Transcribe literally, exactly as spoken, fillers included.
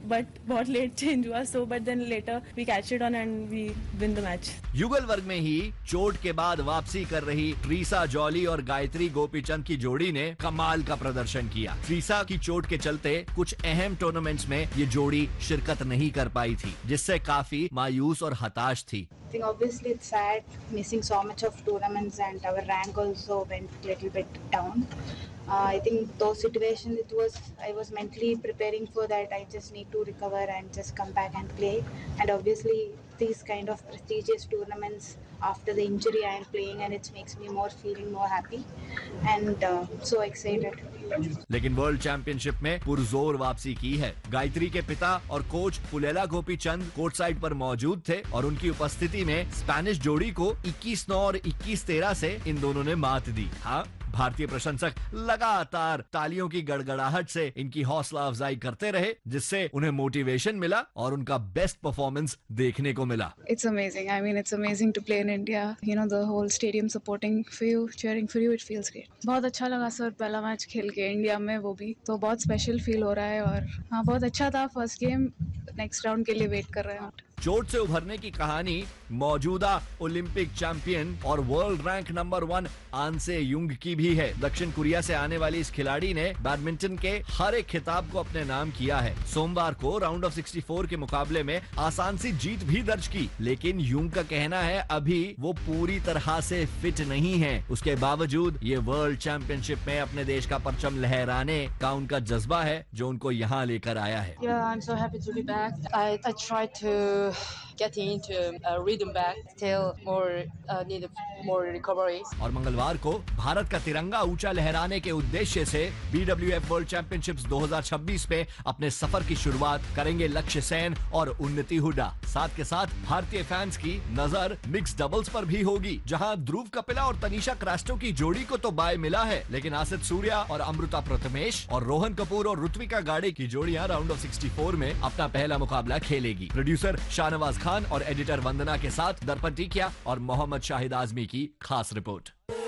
but बहुत late change हुआ, so but then later we catch it on and we win the match. युगल वर्ग में ही चोट के बाद वापसी कर रही ट्रीसा जॉली और गायत्री गोपीचंद की जोड़ी ने कमाल का प्रदर्शन किया। ट्रीसा की चोट के चलते कुछ अहम टूर्नामेंट्स में ये जोड़ी शिरकत नहीं कर पाई थी, जिससे काफी मायूस और हताश थी। I think obviously it's sad missing so much of tournaments and our rank also went little bit down. Uh, I think those situations it was I was mentally preparing for that. I just need to recover and just come back and play. And obviously these kind of prestigious tournaments after the injury I am playing and it makes me more feeling more happy and uh, so excited. लेकिन world championship में पुरजोर वापसी की है। गायत्री के पिता और coach Pullela Gopichand court side पर मौजूद थे और उनकी उपस्थिति में स्पेनिश जोड़ी को इक्कीस नौ और इक्कीस तेरह से इन दोनों ने मात दी। हाँ, भारतीय प्रशंसक लगातार तालियों की गड़गड़ाहट से इनकी हौसला अफजाई करते रहे, जिससे उन्हें मोटिवेशन मिला और उनका बेस्ट परफॉर्मेंस देखने को मिला। It's amazing. I mean, it's amazing to play in India. You know, the whole stadium supporting for you, cheering for you. It feels great. बहुत अच्छा लगा सर पहला मैच खेल के इंडिया में, वो भी तो बहुत स्पेशल फील हो रहा है और हाँ बहुत अच्छा था फर्स्ट गेम। नेक्स्ट राउंड के लिए वेट कर रहे हैं। चोट से उभरने की कहानी मौजूदा ओलंपिक चैंपियन और world rank number one आनसे Jung की भी है। दक्षिण कोरिया से आने वाली इस खिलाड़ी ने बैडमिंटन के हर एक खिताब को अपने नाम किया है। सोमवार को राउंड ऑफ चौंसठ के मुकाबले में आसान सी जीत भी दर्ज की, लेकिन युंग का कहना है अभी वो पूरी तरह से फिट नहीं है। उसके बावजूद ये वर्ल्ड चैंपियनशिप में अपने देश का परचम लहराने का उनका जज्बा है जो उनको यहाँ लेकर आया है। Yeah, I'm so happy to be back. I, I tried to getting into a rhythm back, still more uh, need more recovery. और मंगलवार को भारत का तिरंगा ऊंचा लहराने के उद्देश्य से B W F world championships दो हज़ार छब्बीस पे अपने सफर की शुरुआत करेंगे लक्ष्य सेन और उन्नति हुड्डा। साथ के साथ भारतीय फैंस की नजर मिक्स डबल्स पर भी होगी, जहां ध्रुव कपिला और तनीषा क्रास्टो की जोड़ी को तो बाय मिला है, लेकिन आसित सूर्या और अमृता प्रथमेश और रोहन कपूर और ऋत्विका गाड़े की जोड़ियां राउंड ऑफ चौंसठ में अपना पहला मुकाबला खेलेगी। प्रोड्यूसर शाहनवाज खान और एडिटर वंदना के साथ दर्पण टीकिया और मोहम्मद शाहिद आजमी की खास रिपोर्ट।